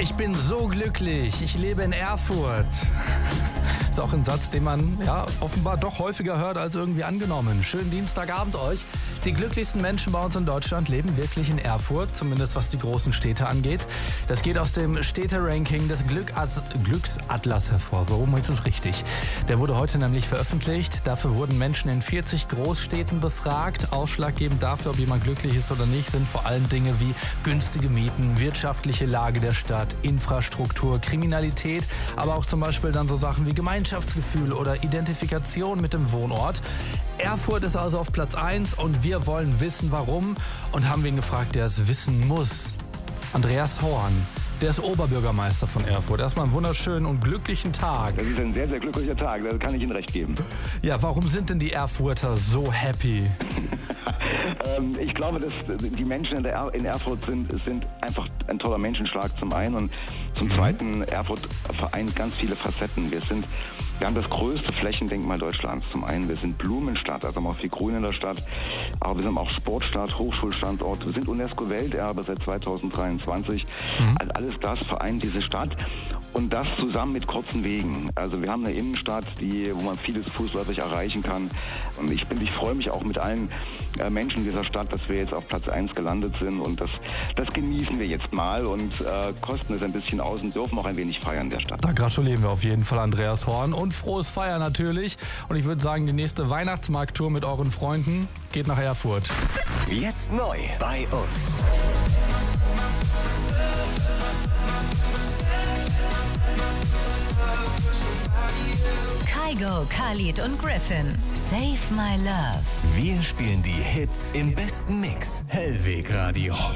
Ich bin so glücklich, ich lebe in Erfurt. Ist auch ein Satz, den man offenbar doch häufiger hört als irgendwie angenommen. Schönen Dienstagabend euch. Die glücklichsten Menschen bei uns in Deutschland leben wirklich in Erfurt, zumindest was die großen Städte angeht. Das geht aus dem Städte-Ranking des Glücksatlas hervor, so rum ist es richtig. Der wurde heute nämlich veröffentlicht. Dafür wurden Menschen in 40 Großstädten befragt. Ausschlaggebend dafür, ob jemand glücklich ist oder nicht, sind vor allem Dinge wie günstige Mieten, wirtschaftliche Lage der Stadt, Infrastruktur, Kriminalität, aber auch zum Beispiel dann so Sachen wie Gemeinschaftsgefühl oder Identifikation mit dem Wohnort. Erfurt ist also auf Platz 1 und wir wollen wissen, warum, und haben wen gefragt, der es wissen muss. Andreas Horn, der ist Oberbürgermeister von Erfurt. Erstmal einen wunderschönen und glücklichen Tag. Das ist ein sehr, sehr glücklicher Tag, da kann ich Ihnen recht geben. Ja, warum sind denn die Erfurter so happy? Ich glaube, dass die Menschen in Erfurt sind einfach ein toller Menschenschlag zum einen und zum zweiten, Erfurt vereint ganz viele Facetten. Wir haben das größte Flächendenkmal Deutschlands. Zum einen, wir sind Blumenstadt, also haben auch viel Grün in der Stadt, aber wir sind auch Sportstadt, Hochschulstandort, wir sind UNESCO-Welterbe seit 2023. Also alles das vereint diese Stadt und das zusammen mit kurzen Wegen. Also wir haben eine Innenstadt, wo man vieles fußläufig erreichen kann. Und ich freue mich auch mit allen Menschen dieser Stadt, dass wir jetzt auf Platz 1 gelandet sind und das genießen wir jetzt mal und kosten es ein bisschen aus und dürfen auch ein wenig feiern der Stadt. Da gratulieren wir auf jeden Fall Andreas Horn und frohes Feiern natürlich. Und ich würde sagen, die nächste Weihnachtsmarkttour mit euren Freunden geht nach Erfurt. Jetzt neu bei uns. Kygo, Khalid und Griffin. Save My Love. Wir spielen die Hits im besten Mix. Hellweg Radio.